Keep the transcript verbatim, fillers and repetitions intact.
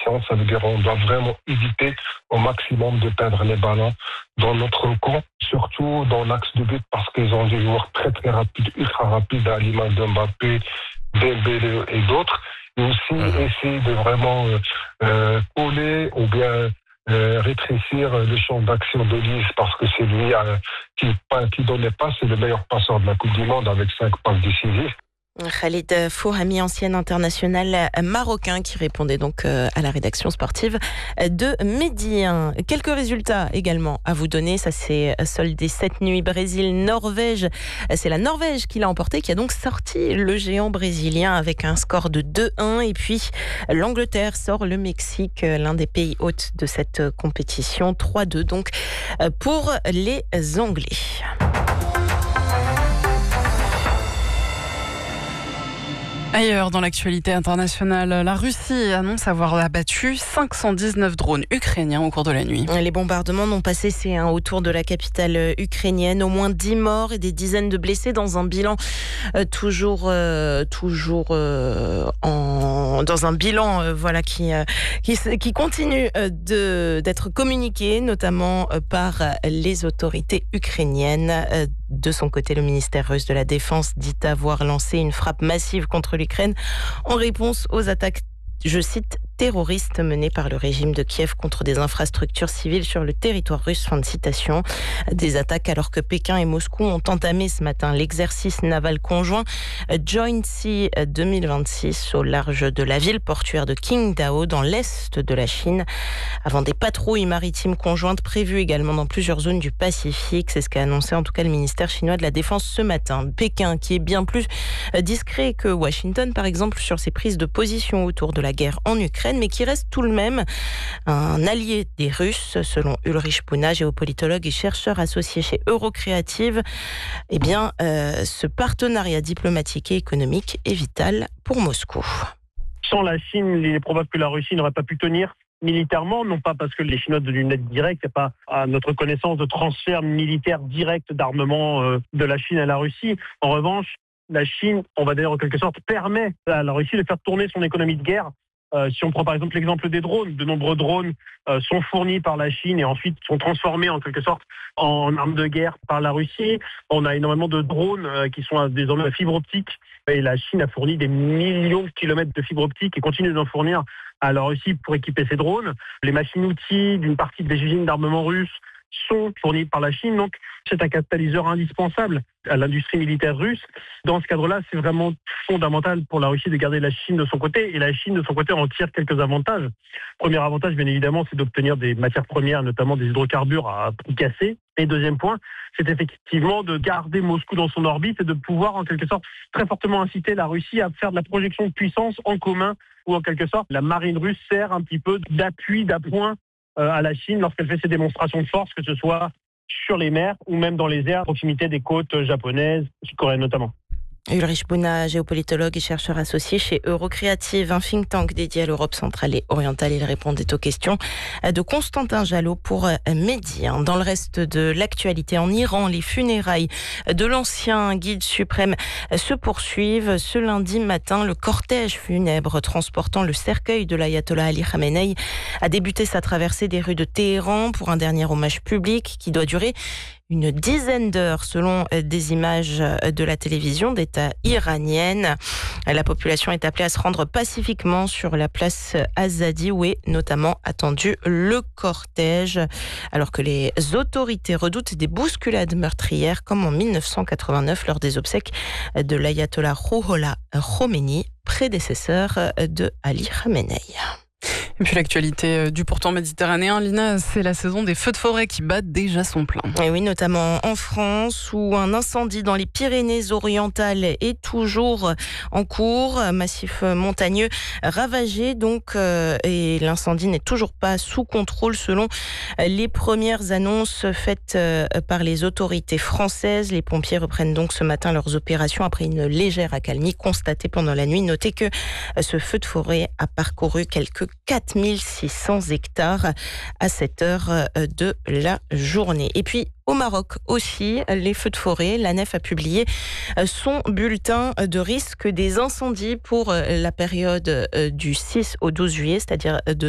position. Ça veut dire qu'on doit vraiment éviter au maximum de perdre les ballons dans notre camp, surtout dans l'axe de but, parce qu'ils ont des joueurs très très rapides, ultra rapides, à l'image de Mbappé, Dembélé et d'autres. Et aussi mmh. essayer de vraiment euh, euh, coller ou bien euh, rétrécir le champ d'action de Lise, parce que c'est lui euh, qui, qui donne les passes, c'est le meilleur passeur de la Coupe du Monde avec cinq passes décisives. Khalid Fouhami, ancien international marocain, qui répondait donc à la rédaction sportive de Midi. Quelques résultats également à vous donner. Ça s'est soldé cette nuit. Brésil-Norvège. C'est la Norvège qui l'a emporté, qui a donc sorti le géant brésilien avec un score de deux un. Et puis l'Angleterre sort le Mexique, l'un des pays hôtes de cette compétition. trois deux donc pour les Anglais. Ailleurs, dans l'actualité internationale, la Russie annonce avoir abattu cinq cent dix-neuf drones ukrainiens au cours de la nuit. Les bombardements n'ont pas cessé hein, autour de la capitale ukrainienne. Au moins dix morts et des dizaines de blessés dans un bilan euh, toujours, euh, toujours euh, en, dans un bilan euh, voilà qui, euh, qui qui continue euh, de d'être communiqué, notamment euh, par les autorités ukrainiennes. Euh, de son côté, le ministère russe de la Défense dit avoir lancé une frappe massive contre l'Ukraine en réponse aux attaques, je cite, terroristes menées par le régime de Kiev contre des infrastructures civiles sur le territoire russe. Fin de citation. Des attaques alors que Pékin et Moscou ont entamé ce matin l'exercice naval conjoint Joint Sea deux mille vingt-six au large de la ville portuaire de Qingdao dans l'est de la Chine, avant des patrouilles maritimes conjointes prévues également dans plusieurs zones du Pacifique. C'est ce qu'a annoncé en tout cas le ministère chinois de la Défense ce matin. Pékin, qui est bien plus discret que Washington par exemple sur ses prises de position autour de la guerre en Ukraine, mais qui reste tout de même un allié des Russes, selon Ulrich Buna, géopolitologue et chercheur associé chez Eurocreative. Eh bien, euh, ce partenariat diplomatique et économique est vital pour Moscou. Sans la Chine, il est probable que la Russie n'aurait pas pu tenir militairement, non pas parce que les Chinois donnent une aide directe, il n'y a pas, à notre connaissance, de transfert militaire direct d'armement euh, de la Chine à la Russie. En revanche, la Chine, on va dire en quelque sorte, permet à la Russie de faire tourner son économie de guerre. Euh, si on prend par exemple l'exemple des drones, de nombreux drones euh, sont fournis par la Chine et ensuite sont transformés en quelque sorte en armes de guerre par la Russie. On a énormément de drones euh, qui sont désormais à fibre optique et la Chine a fourni des millions de kilomètres de fibre optique et continue d'en fournir à la Russie pour équiper ses drones. Les machines-outils d'une partie des usines d'armement russes sont fournis par la Chine, donc c'est un catalyseur indispensable à l'industrie militaire russe. Dans ce cadre-là, c'est vraiment fondamental pour la Russie de garder la Chine de son côté, et la Chine de son côté en tire quelques avantages. Premier avantage, bien évidemment, c'est d'obtenir des matières premières, notamment des hydrocarbures à prix cassé. Et deuxième point, c'est effectivement de garder Moscou dans son orbite et de pouvoir en quelque sorte très fortement inciter la Russie à faire de la projection de puissance en commun, ou en quelque sorte la marine russe sert un petit peu d'appui, d'appoint à la Chine lorsqu'elle fait ses démonstrations de force, que ce soit sur les mers ou même dans les airs à proximité des côtes japonaises, coréennes notamment. Ulrich Buna, géopolitologue et chercheur associé chez Eurocreative, un think tank dédié à l'Europe centrale et orientale. Il répondait aux questions de Constantin Jalot pour Midi. Dans le reste de l'actualité, en Iran, les funérailles de l'ancien guide suprême se poursuivent. Ce lundi matin, le cortège funèbre transportant le cercueil de l'ayatollah Ali Khamenei a débuté sa traversée des rues de Téhéran pour un dernier hommage public qui doit durer une dizaine d'heures selon des images de la télévision d'État iranienne. La population est appelée à se rendre pacifiquement sur la place Azadi où est notamment attendu le cortège, alors que les autorités redoutent des bousculades meurtrières comme en mille neuf cent quatre-vingt-neuf lors des obsèques de l'ayatollah Rouhollah Khomeini, prédécesseur de Ali Khamenei. Et puis l'actualité du pourtour méditerranéen, Lina, c'est la saison des feux de forêt qui battent déjà son plein. Et oui, notamment en France, où un incendie dans les Pyrénées-Orientales est toujours en cours. Massif montagneux ravagé, donc, euh, et l'incendie n'est toujours pas sous contrôle selon les premières annonces faites euh, par les autorités françaises. Les pompiers reprennent donc ce matin leurs opérations après une légère accalmie constatée pendant la nuit. Notez que ce feu de forêt a parcouru quelques quatre mille six cents hectares à cette heure de la journée. Et puis, au Maroc aussi, les feux de forêt, l'A N E F a publié son bulletin de risque des incendies pour la période du six au douze juillet, c'est-à-dire de